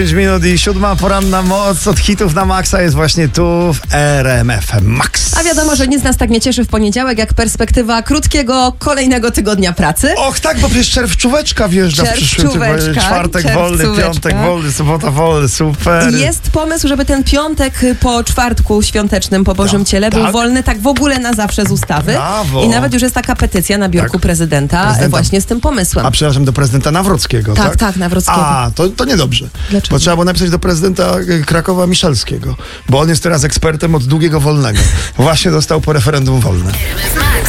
5 minut i 7 poranna moc od hitów na maksa jest właśnie tu w RMF Max. A wiadomo, że nic nas tak nie cieszy w poniedziałek, jak perspektywa krótkiego, kolejnego tygodnia pracy. Och tak, bo przecież czerwczóweczka wjeżdża w przyszłym tygodniu. Czwartek wolny, piątek wolny, sobota wolny, super. Jest pomysł, żeby ten piątek po czwartku świątecznym, po Bożym Ciele był wolny tak w ogóle na zawsze z ustawy. Brawo. I nawet już jest taka petycja na biurku prezydenta właśnie z tym pomysłem. A przepraszam, do prezydenta Nawrockiego, tak? Tak, Nawrockiego. A, to niedobrze. Dlaczego? Bo trzeba było napisać do prezydenta Krakowa Miszalskiego, bo on jest teraz ekspertem od długiego wolnego. Właśnie dostał po referendum wolne.